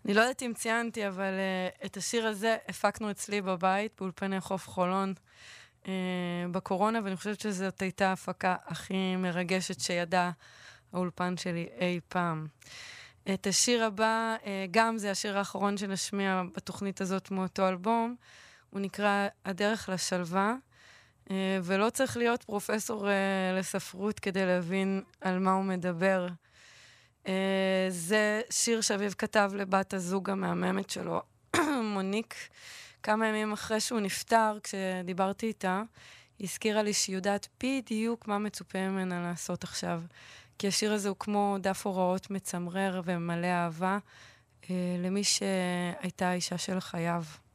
אני לא יודעת אם ציינתי, אבל את השיר הזה הפקנו אצלי בבית, באולפני חוף חולון, בקורונה, ואני חושבת שזאת הייתה ההפקה הכי מרגשת שידע האולפן שלי אי פעם. את השיר הבא, גם זה השיר האחרון שנשמיע בתוכנית הזאת מאותו אלבום, הוא נקרא הדרך לשלווה, ולא צריך להיות פרופסור לספרות כדי להבין על מה הוא מדבר. זה שיר שאביב כתב לבת הזוג המהממת שלו, מוניק, כמה ימים אחרי שהוא נפטר, כשדיברתי איתה, היא הזכירה לי שהיא יודעת בדיוק מה מצופה ממנה לעשות עכשיו. כי השיר הזה הוא כמו דף הוראות מצמרר ומלא אהבה למי שהייתה האישה של חייו.